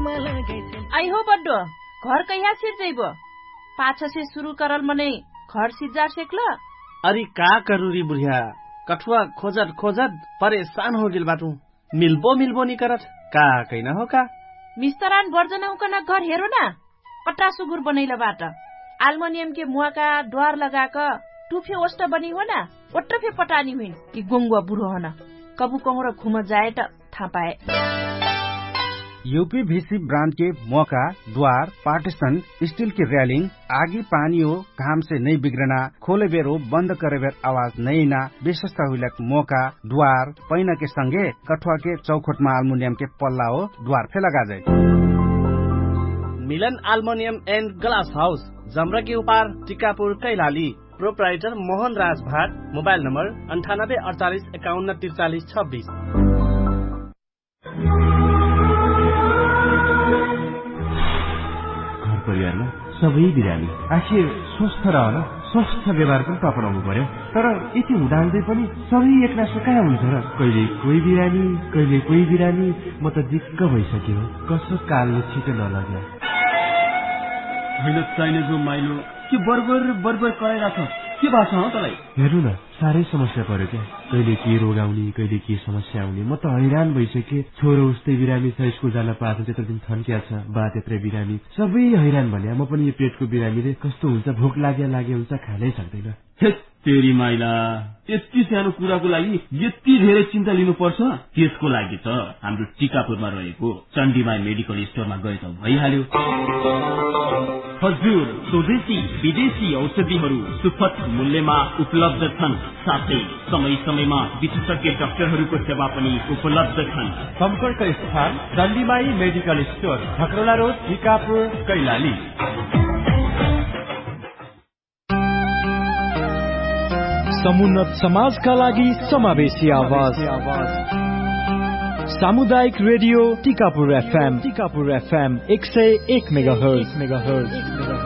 I हो बड्डो घर कहिया सिर जइबो पाछा से शुरू करल मने घर सिजार सेकल अरे का करू री बुढ़िया कठुआ खोजत खोजत परेशान हो गेल बाटू मिल्बो नी करत का कैना हो का मिस्तरान बर्जना उकना घर हेरो ना पट्टा सुगुर बनैला बाट एल्युमिनियम के मुआ का द्वार लगाक टुफे ओस्ट बनी हो ना ओट्रफे पटानी हुइन कि गोंगुआ बुढो हना कबू कहूँ र घुम जाए त थाहा पाए यूपीवीसी ब्रांड के मौका द्वार पार्टीशन स्टील की रेलिंग आगी पानी हो घाम से नहीं बिगड़ना खोले बेर हो बंद करे बेर आवाज नहीं ना विशेषता हुई मौका द्वार पैना के संगे कठुआ के चौखोट में एल्युमिनियम के पल्ला हो द्वार फे लगा जाए मिलन एल्युमिनियम एंड ग्लास हाउस जमरा के ऊपर टिकापुर कैलाली प्रोप्राइटर मोहन राज भाट मोबाइल नंबर 9848514326 परिवारमा सबै बिरामी आखिर स्वस्थ रहन स्वस्थ व्यवहार पनि अपनाउनु पर्यो तर यति हुँदाहुँदै पनि सबै एकनासो कहाँ हुन्छ र कहिले कोही बिरामी म त दिक्क भइसक्यो कसो कालले छिटो नलग्यो होइन चाहिने जो माइलो के बर्बर कराइराख के भएको छ तँलाई हेर्नु न साह्रै समस्या पर्यो क्या कहिले के रोग आउने कहिले के समस्या आउने म त हैरान भइसकेँ छोरो उस्तै बिरामी छ स्कुल जान पाएको त्यत्रो दिन थन्किया छ बा त्यत्रै बिरामी सबै हैरान भने म पनि यो पेटको बिरामीले कस्तो हुन्छ भोक लागे हुन्छ खानै सक्दैन तेरी माइला यति सानो कुराको लागि यति धेरै चिन्ता लिनुपर्छ त्यसको लागि त हाम्रो टिकापुरमा रहेको चण्डीमाई मेडिकल स्टोरमा गए त भइहाल्यो हजुर स्वदेशी विदेशी औषधिहरू सुपथ मूल्यमा उपलब्ध छन् साथै समय समयमा विशेषज्ञ डाक्टरहरूको सेवा पनि उपलब्ध छन् सम्पर्क स्थान चण्डीमाई medical store झकरोला road Tikapur Kailali समुन्नत समाजका लागि समावेशी आवाज सामुदायिक रेडियो टिकापुर FM 101 मेगाहर्ज